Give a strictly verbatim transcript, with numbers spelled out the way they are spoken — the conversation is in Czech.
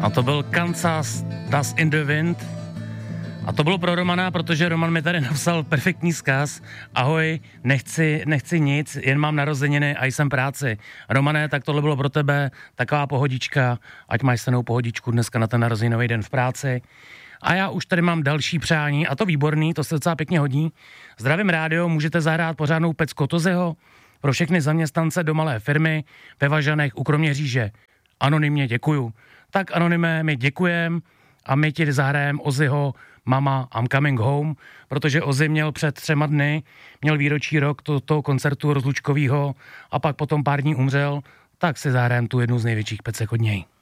A to byl Kansas Dust in the Wind. A to bylo pro Romana, protože Roman mi tady napsal perfektní vzkaz. Ahoj, nechci, nechci nic, jen mám narozeniny a jsem práci. Romane, tak tohle bylo pro tebe taková pohodička, ať máš stejnou pohodičku dneska na ten narozeninový den v práci. A já už tady mám další přání, a to výborný, to se docela pěkně hodí. Zdravím rádio, můžete zahrát pořádnou Pec Kotozeho pro všechny zaměstnance do malé firmy ve Važanech u Kroměříže. Anonymně děkuju. Tak anonymé, my děkujem a my ti zahrajeme Ozzyho Mama, I'm coming home, protože Ozzy měl před třema dny, měl výročí rok to, toho koncertu rozlučkovýho a pak potom pár dní umřel, tak si zahrajeme tu jednu z největších pecek od něj.